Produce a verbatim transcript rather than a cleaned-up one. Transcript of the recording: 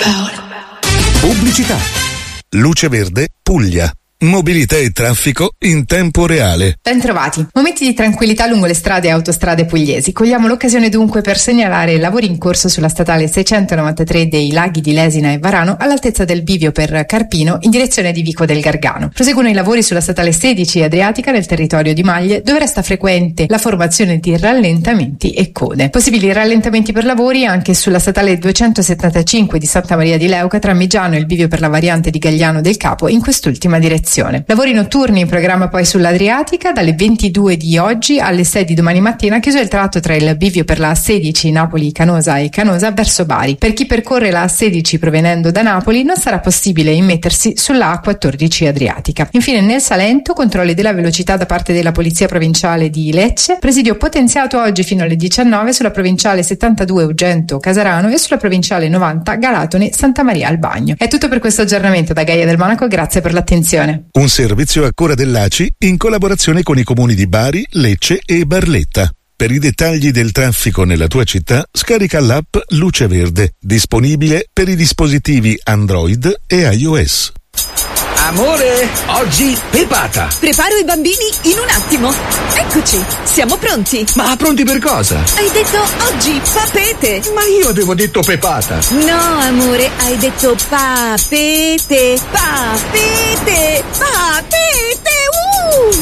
Pubblicità. Luce Verde, Puglia. Mobilità e traffico in tempo reale. Bentrovati. Momenti di tranquillità lungo le strade e autostrade pugliesi. Cogliamo l'occasione dunque per segnalare i lavori in corso sulla statale seicentonovantatré dei Laghi di Lesina e Varano all'altezza del bivio per Carpino in direzione di Vico del Gargano. Proseguono i lavori sulla statale sedici Adriatica nel territorio di Maglie, dove resta frequente la formazione di rallentamenti e code. Possibili rallentamenti per lavori anche sulla statale duecentosettantacinque di Santa Maria di Leuca tra Migiano e il bivio per la variante di Gagliano del Capo in quest'ultima direzione. Lavori notturni in programma poi sull'Adriatica dalle ventidue di oggi alle sei di domani mattina, chiuso il tratto tra il bivio per la A sedici Napoli-Canosa e Canosa verso Bari. Per chi percorre la A sedici provenendo da Napoli non sarà possibile immettersi sulla A quattordici Adriatica. Infine nel Salento controlli della velocità da parte della Polizia Provinciale di Lecce, presidio potenziato oggi fino alle diciannove sulla provinciale settantadue Ugento-Casarano e sulla provinciale novanta Galatone-Santa Maria al Bagno. È tutto per questo aggiornamento da Gaia del Monaco, grazie per l'attenzione. Un servizio a cura dell'A C I in collaborazione con i comuni di Bari, Lecce e Barletta. Per i dettagli del traffico nella tua città, scarica l'app Luce Verde, disponibile per i dispositivi Android e iOS. Amore, oggi pepata. Preparo i bambini in un attimo. Eccoci, siamo pronti. Ma pronti per cosa? Hai detto oggi papete. Ma io avevo detto pepata. No, amore, hai detto papete. Papete. Papete. Uh!